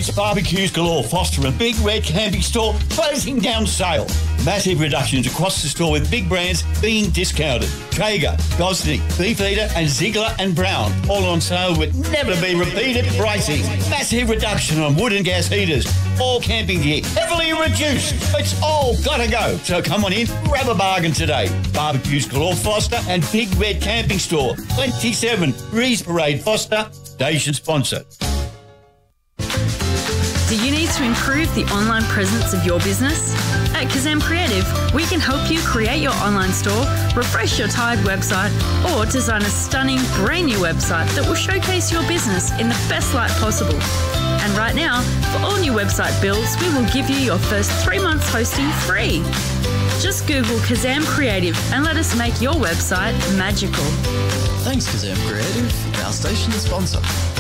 It's Barbecues Galore Foster and Big Red Camping Store closing down sale. Massive reductions across the store with big brands being discounted. Traeger, Gosnick, Beefeater and Ziegler and Brown. All on sale with never be repeated pricing. Massive reduction on wood and gas heaters. All camping gear heavily reduced. It's all gotta go. So come on in, grab a bargain today. Barbecues Galore Foster and Big Red Camping Store. 27 Breeze Parade Foster. Station sponsor. Do you need to improve the online presence of your business? At Kazam Creative, we can help you create your online store, refresh your tired website, or design a stunning brand new website that will showcase your business in the best light possible. And right now, for all new website builds, we will give you your first 3 months hosting free. Just Google Kazam Creative and let us make your website magical. Thanks, Kazam Creative, our station sponsor.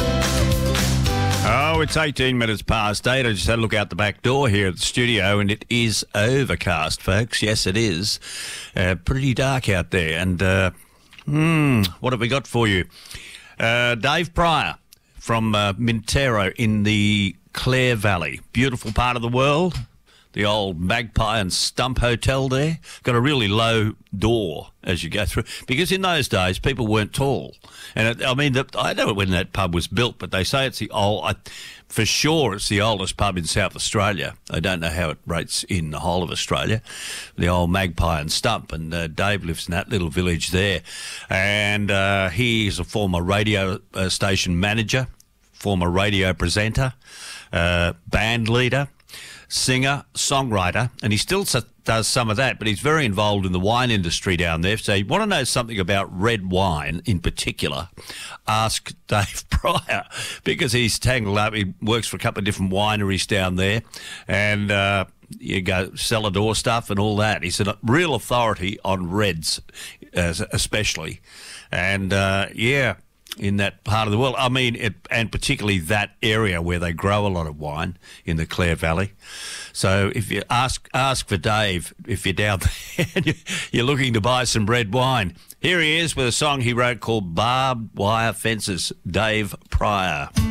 Oh, it's 18 minutes past 8. I just had a look out the back door here at the studio and it is overcast, folks. Yes, it is. Pretty dark out there. And what have we got for you? Dave Pryor from Mintero in the Clare Valley. Beautiful part of the world. The old Magpie and Stump Hotel there. Got a really low door as you go through. Because in those days, people weren't tall. And I don't know when that pub was built, but they say it's the old... for sure, it's the oldest pub in South Australia. I don't know how it rates in the whole of Australia. The old Magpie and Stump. And Dave lives in that little village there. And he is a former radio station manager, former radio presenter, band leader, singer, songwriter, and he still does some of that, but he's very involved in the wine industry down there. So you want to know something about red wine in particular, ask Dave Pryor, because he's tangled up. He works for a couple of different wineries down there, and you go cellar door stuff and all that. He's a real authority on reds, especially, and in that part of the world. I mean, and particularly that area where they grow a lot of wine in the Clare Valley. So if you ask for Dave, if you're down there and you're looking to buy some red wine, here he is with a song he wrote called Barbed Wire Fences, Dave Pryor.